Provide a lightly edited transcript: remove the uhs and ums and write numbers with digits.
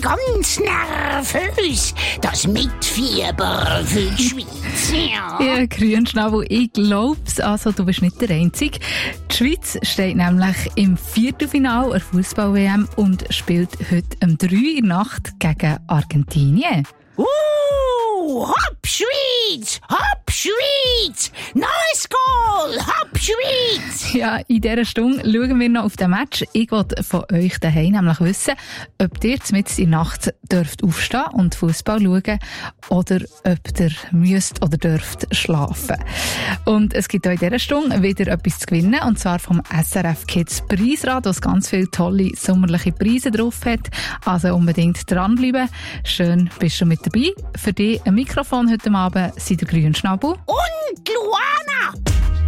ganz nervös. Das Mitfieber für die Schweiz. Ja, Grünschnabel, ich glaub's. Also, du bist nicht der Einzige. Die Schweiz steht nämlich im Viertelfinale der Fußball-WM und spielt heute um 3 Uhr in der Nacht gegen Argentinien. Hopp Schweiz! Hopp Schweiz! Neues Goal! Hopp Schweiz! Ja, in dieser Stunde schauen wir noch auf den Match. Ich wollte von euch daheim nämlich wissen, ob ihr mitten in der Nacht dürft aufstehen und Fußball schauen oder ob ihr müsst oder dürft schlafen. Und es gibt auch in dieser Stunde wieder etwas zu gewinnen, und zwar vom SRF Kids Preisrad, das ganz viele tolle sommerliche Preise drauf hat. Also unbedingt dranbleiben. Schön, bist du mit dabei. Für dich ein Mikrofon heute Abend sind der Grünschnabel Und Luana!